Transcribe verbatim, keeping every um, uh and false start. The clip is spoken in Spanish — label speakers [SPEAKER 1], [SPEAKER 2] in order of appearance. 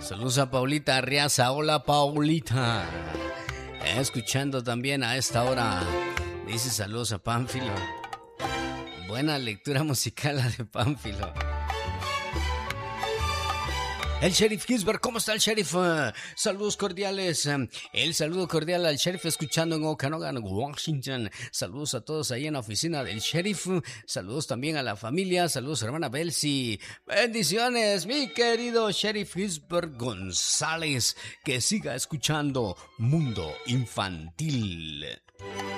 [SPEAKER 1] Saludos a Paulita Arriaza. Hola, Paulita. Escuchando también a esta hora. Dice saludos a Pánfilo. Buena lectura musical la de Pánfilo. El Sheriff Gisbert, ¿cómo está el Sheriff? Uh, saludos cordiales. Uh, el saludo cordial al Sheriff escuchando en Okanogan, Washington. Saludos a todos ahí en la oficina del Sheriff. Uh, saludos también a la familia. Saludos, hermana Belsi. Bendiciones, mi querido Sheriff Gisbert González. Que siga escuchando Mundo Infantil.